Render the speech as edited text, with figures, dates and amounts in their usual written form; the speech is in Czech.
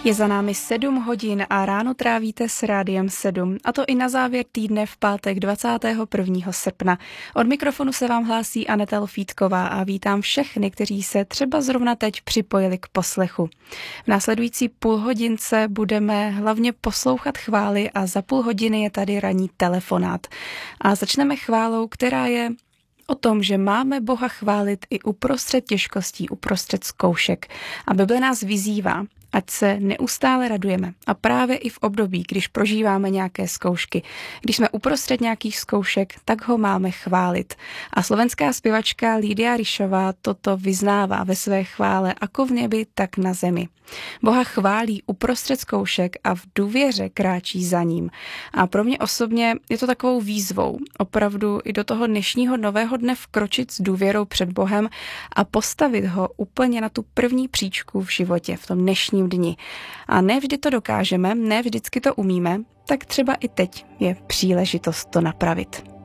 Je za námi 7 hodin a ráno trávíte s Rádiem 7, a to i na závěr týdne v pátek 21. srpna. Od mikrofonu se vám hlásí Aneta Lofítková a vítám všechny, kteří se třeba zrovna teď připojili k poslechu. V následující půlhodince budeme hlavně poslouchat chvály a za půl hodiny je tady ranní telefonát. A začneme chválou, která je o tom, že máme Boha chválit i uprostřed těžkostí, uprostřed zkoušek. A Bible nás vyzývá, ať se neustále radujeme. A právě i v období, když prožíváme nějaké zkoušky, když jsme uprostřed nějakých zkoušek, tak ho máme chválit. A slovenská zpěvačka Lídia Ryšová toto vyznává ve své chvále ako v nebi, tak na zemi. Boha chválí uprostřed zkoušek a v důvěře kráčí za ním. A pro mě osobně je to takovou výzvou opravdu i do toho dnešního nového dne vkročit s důvěrou před Bohem a postavit ho úplně na tu první příčku v životě, v tom dnešním dni. A ne vždy to dokážeme, ne vždycky to umíme, tak třeba i teď je příležitost to napravit.